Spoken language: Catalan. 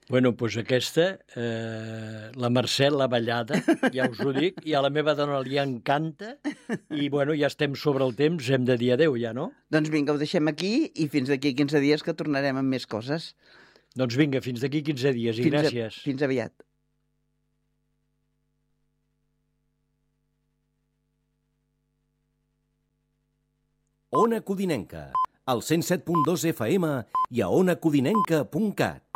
Bueno, doncs aquesta, la Mercè, la ballada, ja us ho dic, i a la meva dona li encanta, i bueno, ja estem sobre el temps, hem de dir adéu ja, no? Doncs vinga, ho deixem aquí i fins d'aquí 15 dies que tornarem amb més coses. Doncs vinga, fins d'aquí 15 dies i gràcies. Fins aviat. Ona Codinenca, al 107.2 FM i a onacodinenca.cat.